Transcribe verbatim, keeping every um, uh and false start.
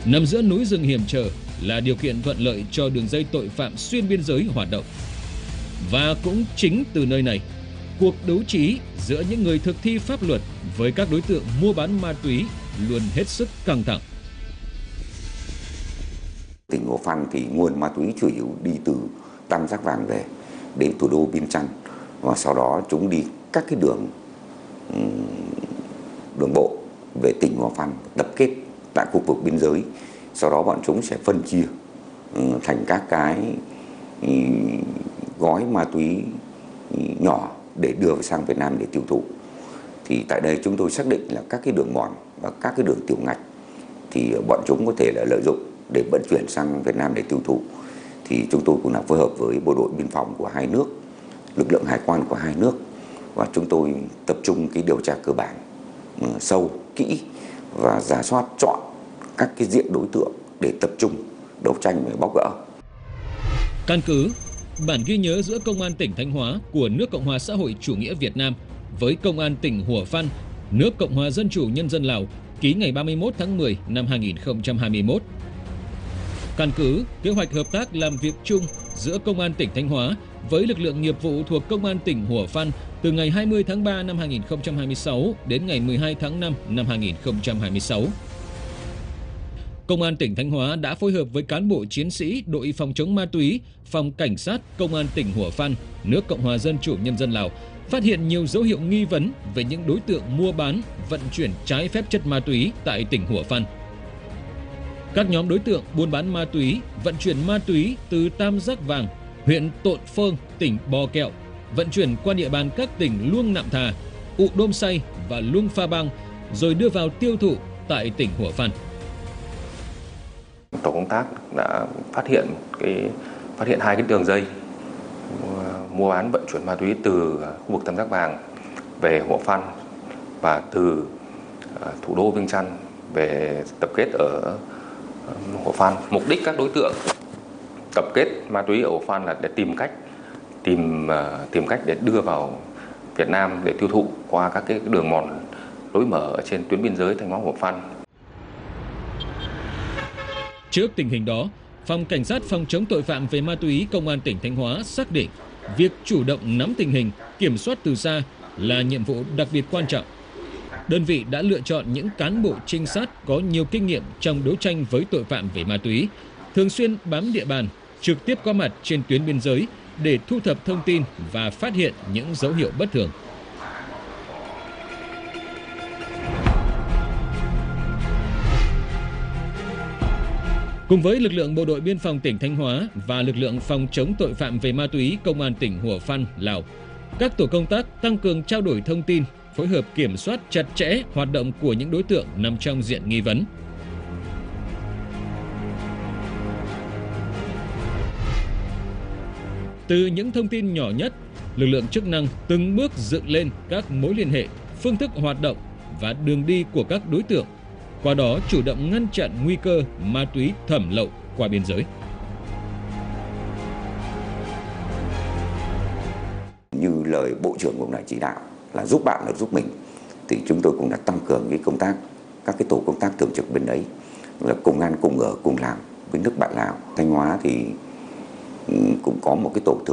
Nằm giữa núi rừng hiểm trở là điều kiện thuận lợi cho đường dây tội phạm xuyên biên giới hoạt động. Và cũng chính từ nơi này, cuộc đấu trí giữa những người thực thi pháp luật với các đối tượng mua bán ma túy luôn hết sức căng thẳng. Tỉnh Hủa Phăn thì nguồn ma túy chủ yếu đi từ Tam Giác Vàng về đến thủ đô Viêng Chăn, và sau đó chúng đi các cái đường đường bộ về tỉnh Hủa Phăn tập kết tại khu vực biên giới. Sau đó bọn chúng sẽ phân chia thành các cái gói ma túy nhỏ để đưa sang Việt Nam để tiêu thụ. Thì tại đây chúng tôi xác định là các cái đường mòn và các cái đường tiểu ngạch thì bọn chúng có thể là lợi dụng để vận chuyển sang Việt Nam để tiêu thụ. Thì chúng tôi cũng đã phối hợp với bộ đội biên phòng của hai nước, lực lượng hải quan của hai nước, và chúng tôi tập trung cái điều tra cơ bản sâu, kỹ và rà soát chọn các cái diện đối tượng để tập trung đấu tranh và bóc gỡ. Căn cứ bản ghi nhớ giữa Công an tỉnh Thanh Hóa của nước Cộng hòa xã hội chủ nghĩa Việt Nam với Công an tỉnh Hủa Phăn, nước Cộng hòa Dân chủ Nhân dân Lào ký ngày ba mươi mốt tháng mười năm hai nghìn không trăm hai mươi mốt. Căn cứ kế hoạch hợp tác làm việc chung giữa Công an tỉnh Thanh Hóa với lực lượng nghiệp vụ thuộc Công an tỉnh Hủa Phăn từ ngày hai mươi tháng ba năm hai nghìn không trăm hai mươi sáu đến ngày mười hai tháng năm năm hai nghìn không trăm hai mươi sáu. Công an tỉnh Thanh Hóa đã phối hợp với cán bộ chiến sĩ đội phòng chống ma túy, phòng cảnh sát Công an tỉnh Hủa Phăn, nước Cộng hòa Dân chủ Nhân dân Lào, phát hiện nhiều dấu hiệu nghi vấn về những đối tượng mua bán, vận chuyển trái phép chất ma túy tại tỉnh Hủa Phăn. Các nhóm đối tượng buôn bán ma túy, vận chuyển ma túy từ Tam Giác Vàng, huyện Tộn Phơn, tỉnh Bò Kẹo, vận chuyển qua địa bàn các tỉnh Luông Nạm Thà, Ụ Đôm Say và Luông Pha Bang, rồi đưa vào tiêu thụ tại tỉnh Hủa Phăn. Tổ công tác đã phát hiện cái phát hiện hai cái đường dây mua bán vận chuyển ma túy từ khu vực Tam Giác Vàng về Hủa Phăn và từ thủ đô Viêng Chăn về tập kết ở Hủa Phăn. Mục đích các đối tượng tập kết ma túy ở Hủa Phăn là để tìm cách tìm tìm cách để đưa vào Việt Nam để tiêu thụ qua các cái đường mòn lối mở ở trên tuyến biên giới Thanh Hóa Hủa Phăn. Trước tình hình đó, Phòng Cảnh sát phòng chống tội phạm về ma túy Công an tỉnh Thanh Hóa xác định việc chủ động nắm tình hình, kiểm soát từ xa là nhiệm vụ đặc biệt quan trọng. Đơn vị đã lựa chọn những cán bộ trinh sát có nhiều kinh nghiệm trong đấu tranh với tội phạm về ma túy, thường xuyên bám địa bàn, trực tiếp có mặt trên tuyến biên giới để thu thập thông tin và phát hiện những dấu hiệu bất thường. Cùng với lực lượng bộ đội biên phòng tỉnh Thanh Hóa và lực lượng phòng chống tội phạm về ma túy Công an tỉnh Hủa Phăn, Lào, các tổ công tác tăng cường trao đổi thông tin, phối hợp kiểm soát chặt chẽ hoạt động của những đối tượng nằm trong diện nghi vấn. Từ những thông tin nhỏ nhất, lực lượng chức năng từng bước dựng lên các mối liên hệ, phương thức hoạt động và đường đi của các đối tượng, qua đó chủ động ngăn chặn nguy cơ ma túy thẩm lậu qua biên giới. Như lời Bộ trưởng cũng đã chỉ đạo là giúp bạn là giúp mình, thì chúng tôi cũng đã tăng cường cái công tác, các cái tổ công tác thường trực bên đấy là cùng ăn cùng ở cùng làm với nước bạn Lào. Thanh Hóa thì cũng có một cái tổ thường